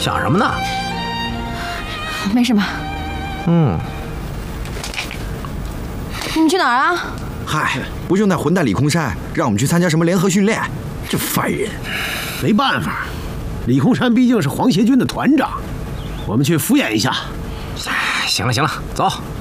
想什么呢？ 没什么。你去哪儿啊？ 嗨，不就那混蛋李空山让我们去参加什么联合训练，这烦人。 没办法，李空山毕竟是皇协军的团长，我们去敷衍一下。 行了，走。